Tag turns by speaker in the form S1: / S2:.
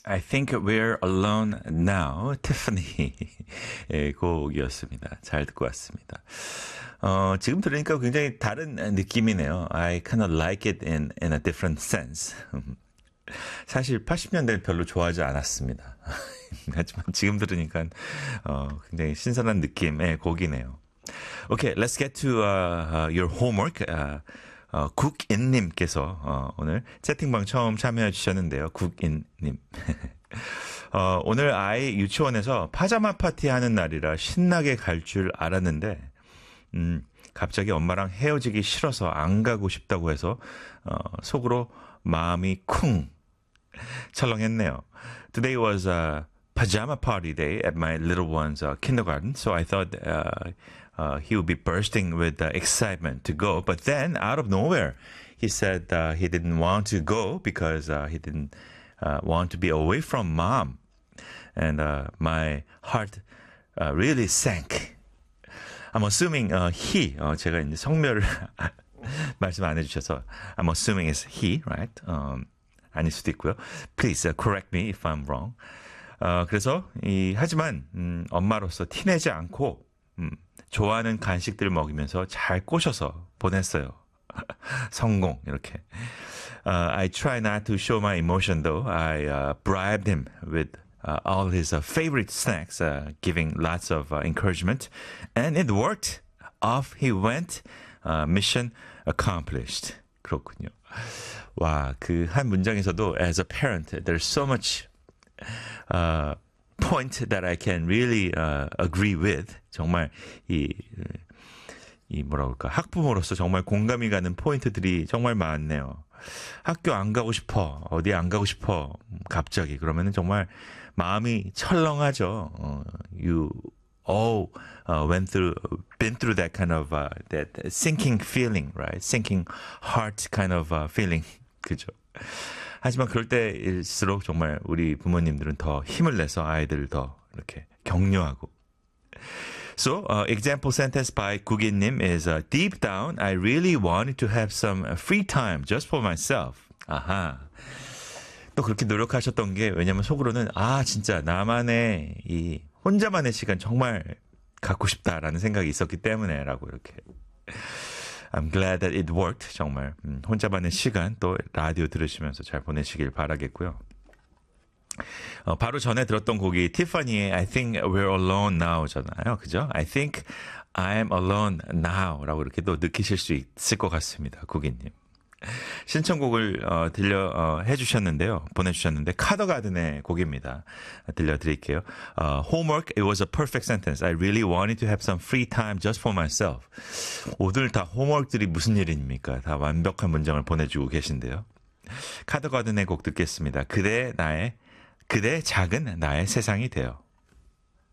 S1: I think we're alone now. 티파니의 곡이었습니다. 잘 듣고 왔습니다. 지금 들으니까 굉장히 다른 느낌이네요. I kind of like it in a different sense. 사실 80년대를 별로 좋아하지 않았습니다. 하지만 지금 들으니까 굉장히 신선한 느낌의 곡이네요. Okay, let's get to your homework. 국인님께서 오늘 채팅방 처음 참여해 주셨는데요. 국인님. 오늘 아이 유치원에서 파자마 파티 하는 날이라 신나게 갈 줄 알았는데 갑자기 엄마랑 헤어지기 싫어서 안 가고 싶다고 해서 속으로 마음이 쿵 철렁했네요. Today was a pajama party day at my little one's kindergarten, so I thought he would be bursting with excitement to go. But then, out of nowhere, he said he didn't want to go because he didn't want to be away from mom. And my heart really sank. I'm assuming he, 제가 이제 성별을 말씀 안 해주셔서 I'm assuming it's he, right? 아닐 수도 있고요. Please correct me if I'm wrong. 그래서 하지만 엄마로서 티내지 않고 좋아하는 간식들 먹이면서 잘 꼬셔서 보냈어요. 성공 이렇게. I try not to show my emotion though. I bribed him with all his favorite snacks, giving lots of encouragement, and it worked. Off he went. Mission accomplished. 그렇군요. 와, 그 한 문장에서도 as a parent, there's so much point that I can really agree with. 정말 이 뭐라 그럴까 학부모로서 정말 공감이 가는 포인트들이 정말 많네요. 학교 안 가고 싶어, 어디 안 가고 싶어, 갑자기 그러면은 정말 마음이 철렁하죠. You all been through that kind of that sinking feeling, right? Sinking heart kind of feeling, 그죠? 하지만 그럴 때일수록 정말 우리 부모님들은 더 힘을 내서 아이들을 더 이렇게 격려하고. So, example sentence by 국인님 is deep down, I really wanted to have some free time just for myself. 아하. 또 그렇게 노력하셨던 게 왜냐면 속으로는 진짜 나만의 이 혼자만의 시간 정말 갖고 싶다라는 생각이 있었기 때문에라고 이렇게. I'm glad that it worked. 정말 혼자만의 시간 또 라디오 들으시면서 잘 보내시길 바라겠고요. 바로 전에 들었던 곡이 티파니의 I think we're alone now잖아요. 그죠? I think I'm alone now라고 이렇게 또 느끼실 수 있을 것 같습니다. 국인님. 신청곡을 해주셨는데요. 보내주셨는데 카더가든의 곡입니다. 들려드릴게요. Homework, it was a perfect sentence. I really wanted to have some free time just for myself. 오늘 다 홈워크들이 무슨 일입니까? 다 완벽한 문장을 보내주고 계신데요. 카더가든의 곡 듣겠습니다. 그대 작은 나의 세상이 되어.